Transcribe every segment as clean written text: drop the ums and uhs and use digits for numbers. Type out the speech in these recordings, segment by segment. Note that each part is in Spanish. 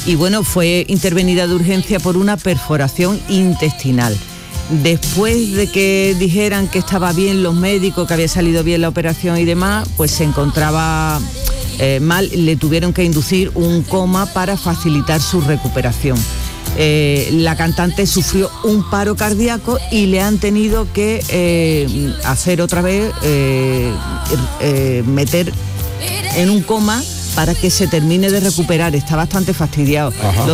y bueno, fue intervenida de urgencia por una perforación intestinal. Después de que dijeran que estaba bien los médicos, que había salido bien la operación y demás, pues se encontraba mal, le tuvieron que inducir un coma para facilitar su recuperación. La cantante sufrió un paro cardíaco y le han tenido que hacer otra vez, meter en un coma para que se termine de recuperar. Está bastante fastidiado.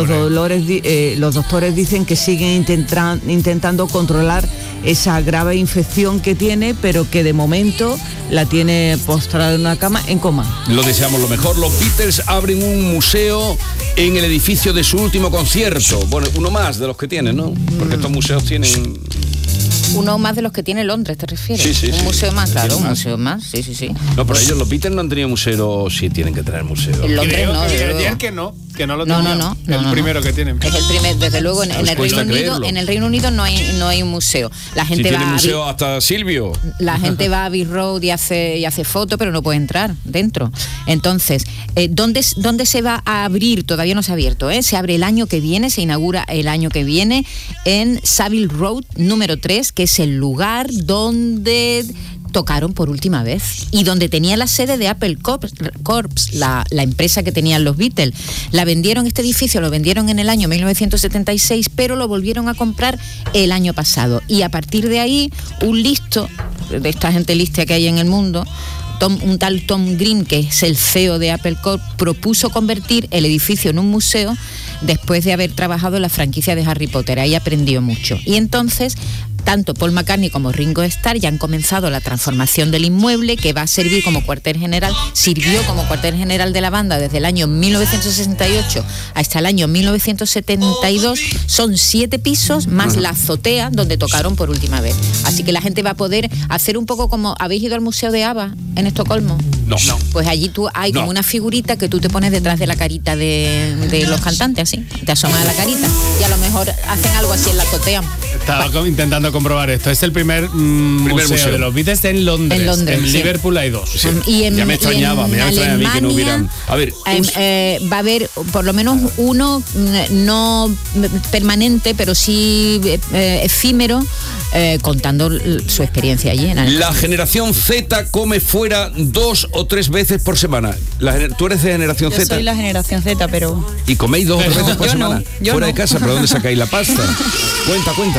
Los doctores dicen que siguen intentando controlar esa grave infección que tiene, pero que de momento la tiene postrada en una cama, en coma. Lo deseamos lo mejor. Los Beatles abren un museo en el edificio de su último concierto. Bueno, uno más de los que tienen, ¿no? Porque estos museos tienen... Uno más de los que tiene Londres, ¿te refieres? Sí. Un museo más, claro, un museo más, sí. No, pero ellos, los Beatles, no han tenido museo, sí tienen que tener museo. En Londres no. Que no lo tienen. No. El primero que tienen. Es el primer, desde luego, en el Reino Unido no hay un museo. La gente tiene museo hasta Silvio. La gente va a Abbey Road y hace foto, pero no puede entrar dentro. Entonces, ¿dónde se va a abrir? Todavía no se ha abierto, ¿eh? Se abre el año que viene, se inaugura el año que viene en Savile Road, número 3, que es el lugar donde tocaron por última vez y donde tenía la sede de Apple Corps, la empresa que tenían los Beatles. Este edificio lo vendieron en el año 1976, pero lo volvieron a comprar el año pasado. Y a partir de ahí, un listo, de esta gente lista que hay en el mundo, un tal Tom Green, que es el CEO de Apple Corps, propuso convertir el edificio en un museo después de haber trabajado en la franquicia de Harry Potter. Ahí aprendió mucho. Y entonces, tanto Paul McCartney como Ringo Starr ya han comenzado la transformación del inmueble, que va a servir como cuartel general. Sirvió como cuartel general de la banda desde el año 1968 hasta el año 1972. Son 7 pisos más la azotea donde tocaron por última vez. Así que la gente va a poder hacer un poco como... ¿Habéis ido al Museo de ABBA en Estocolmo? No. Pues allí hay como una figurita que tú te pones detrás de la carita de los cantantes, así. Te asomas a la carita y a lo mejor hacen algo así en la azotea. Estaba intentando comprobar esto. Es el primer museo de los Beatles en Londres. En Liverpool hay 2. Sí. Ya me extrañaba, a mí que no hubieran... A ver, va a haber por lo menos uno no permanente, pero sí efímero, contando su experiencia allí en Alemania. La generación Z come fuera 2 o 3 veces por semana. ¿Tú eres de generación Z? Yo soy la generación Z, pero... ¿Y coméis 2 o 3 veces por semana? Fuera de casa, ¿pero dónde sacáis la pasta? Cuenta.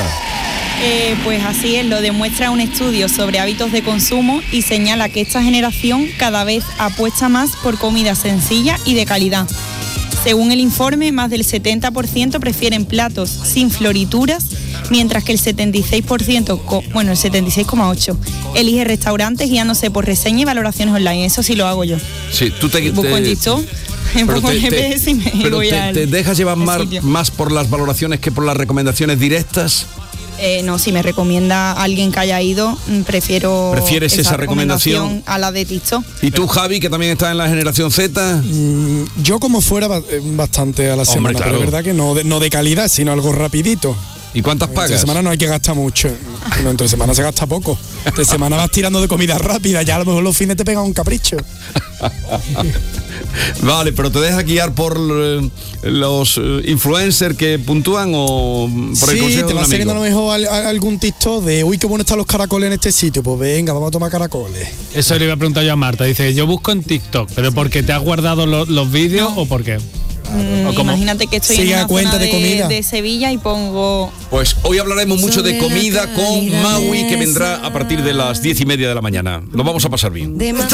Pues así es, lo demuestra un estudio sobre hábitos de consumo y señala que esta generación cada vez apuesta más por comida sencilla y de calidad. Según el informe, más del 70% prefieren platos sin florituras, mientras que el 76%, el 76,8%, elige restaurantes guiándose por reseñas y valoraciones online. Eso sí lo hago yo. Sí, tú te busco en TikTok, pongo el GPS y me voy ¿te dejas llevar más por las valoraciones que por las recomendaciones directas? No, si me recomienda alguien que haya ido, ¿Prefieres esa recomendación a la de TikTok? ¿Y tú, Javi, que también estás en la generación Z? Yo como fuera bastante a la semana, claro. Pero es verdad que no de calidad, sino algo rapidito. ¿Y cuántas pagas? Entre semana no hay que gastar mucho. No, entre semana se gasta poco. Entre semana vas tirando de comida rápida, ya a lo mejor los fines te pegan un capricho. Vale, pero ¿te dejas guiar por los influencers que puntúan o por el consejo de un amigo? Sí, te va saliendo a lo mejor algún TikTok de uy, qué bueno están los caracoles en este sitio. Pues venga, vamos a tomar caracoles. Eso le iba a preguntar yo a Marta. Dice, yo busco en TikTok, ¿pero porque te has guardado los vídeos o por qué? Imagínate que estoy en una zona de Sevilla y pongo... Pues hoy hablaremos mucho de comida con Maui, que vendrá a partir de las 10:30 de la mañana. Nos vamos a pasar bien.